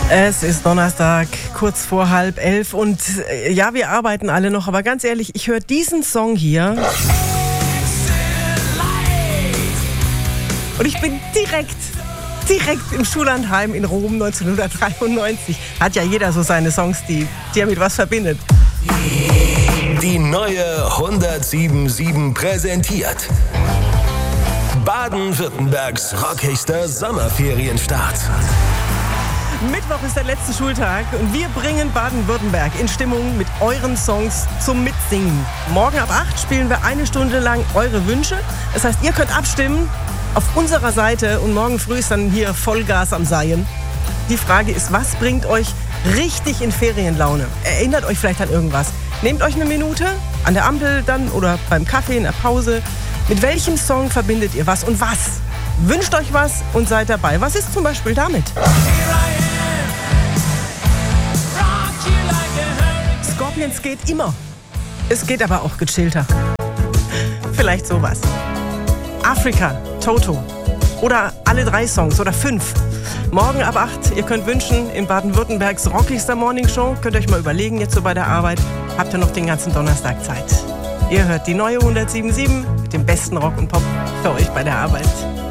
Es ist Donnerstag, kurz vor 10:30 und ja, wir arbeiten alle noch, aber ganz ehrlich, ich höre diesen Song hier und ich bin direkt im Schullandheim in Rom 1993. Hat ja jeder so seine Songs, die er mit was verbindet. Die neue 107.7 präsentiert Baden-Württembergs rockigster Sommerferienstart. Mittwoch ist der letzte Schultag und wir bringen Baden-Württemberg in Stimmung mit euren Songs zum Mitsingen. Morgen ab 8 spielen wir 1 Stunde lang eure Wünsche. Das heißt, ihr könnt abstimmen auf unserer Seite und morgen früh ist dann hier Vollgas am Seien. Die Frage ist, was bringt euch richtig in Ferienlaune? Erinnert euch vielleicht an irgendwas. Nehmt euch eine Minute an der Ampel dann oder beim Kaffee in der Pause. Mit welchem Song verbindet ihr was und was? Wünscht euch was und seid dabei. Was ist zum Beispiel damit? Scorpions geht immer. Es geht aber auch gechillter. Vielleicht sowas. Afrika, Toto. Oder alle 3 Songs oder 5. Morgen ab 8. Ihr könnt wünschen in Baden-Württembergs rockigster Morningshow. Könnt euch mal überlegen, jetzt so bei der Arbeit. Habt ihr noch den ganzen Donnerstag Zeit. Ihr hört die neue 107.7 mit dem besten Rock und Pop für euch bei der Arbeit.